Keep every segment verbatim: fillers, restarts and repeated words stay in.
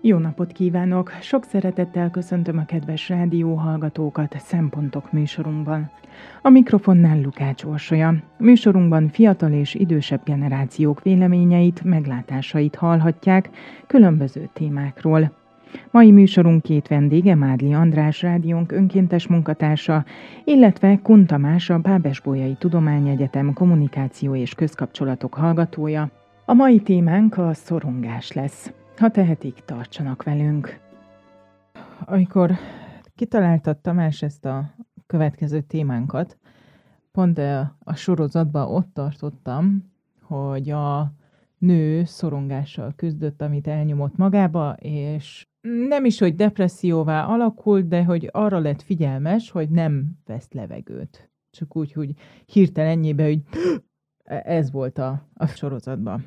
Jó napot kívánok! Sok szeretettel köszöntöm a kedves rádióhallgatókat Szempontok műsorunkban. A mikrofonnál Lukács Orsolya. Műsorunkban fiatal és idősebb generációk véleményeit, meglátásait hallhatják különböző témákról. Mai műsorunk két vendége Mádli András, rádiónk önkéntes munkatársa, illetve Kun Tamás, a Bábesbolyai Tudományegyetem kommunikáció és közkapcsolatok hallgatója. A mai témánk a szorongás lesz. Ha tehetik, tartsanak velünk. Amikor kitaláltad, Tamás, ezt a következő témánkat, pont a sorozatban ott tartottam, hogy a nő szorongással küzdött, amit elnyomott magába, és nem is, hogy depresszióvá alakult, de hogy arra lett figyelmes, hogy nem vesz levegőt. Csak úgy, hogy hirtelen ennyibe, hogy ez volt a, a sorozatban.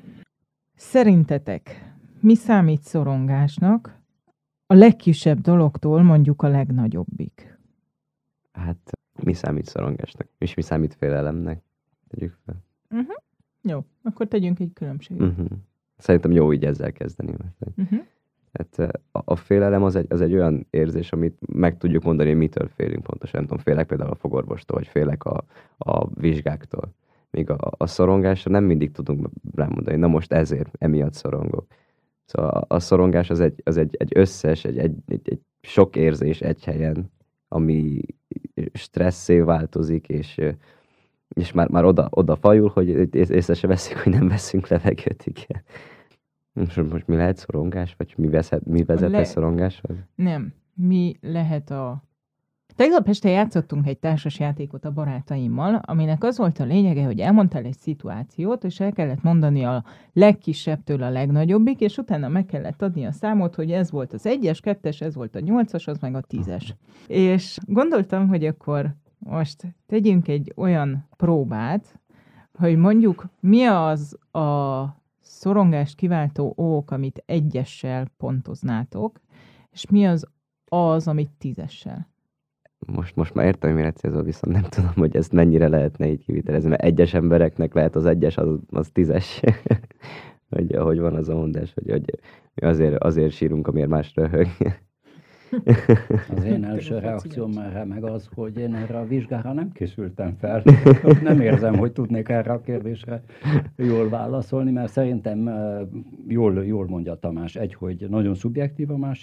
Szerintetek mi számít szorongásnak a legkisebb dologtól mondjuk a legnagyobbig? Hát mi számít szorongásnak? És mi számít félelemnek? Tegyük fel. Uh-huh. Jó, akkor tegyünk egy különbséget. Uh-huh. Szerintem jó így ezzel kezdeni. Mert Uh-huh. hát a, a félelem az egy, az egy olyan érzés, amit meg tudjuk mondani, hogy mitől félünk pontosan. Nem tudom, félek például a fogorvostól, vagy félek a, a vizsgáktól. Míg a, a szorongásra nem mindig tudunk rámondani. Na most ezért, emiatt szorongok. Szóval a, a szorongás az egy, az egy, egy összes, egy, egy, egy, egy sok érzés egy helyen, ami stresszé változik, és, és már, már oda, oda fajul, hogy észre se veszik, hogy nem veszünk levegőt. Igen. Most, most mi lehet szorongás? Vagy mi, veszhet, mi vezet Le... szorongáshoz? Nem. Mi lehet a... Tegnap este játszottunk egy társas játékot a barátaimmal, aminek az volt a lényege, hogy elmondtál egy szituációt, és el kellett mondani a legkisebbtől a legnagyobbig, és utána meg kellett adni a számot, hogy ez volt az egyes, kettes, ez volt a nyolcas, az meg a tízes. És gondoltam, hogy akkor most tegyünk egy olyan próbát, hogy mondjuk mi az a szorongást kiváltó ok, amit egyessel pontoznátok, és mi az az, amit tízessel. Most, most már értem, hogy mire célzol, viszont nem tudom, hogy ezt mennyire lehetne így kivitelezni, mert egyes embereknek lehet az egyes, az, az tízes. Hogy ahogy van az a mondás, hogy, hogy azért, azért sírunk, amiért más röhög. Az én első reakcióm erre meg az, hogy én erre a vizsgára nem készültem fel. Nem érzem, hogy tudnék erre a kérdésre jól válaszolni, mert szerintem jól, jól mondja Tamás. Egy, hogy nagyon szubjektív a másik.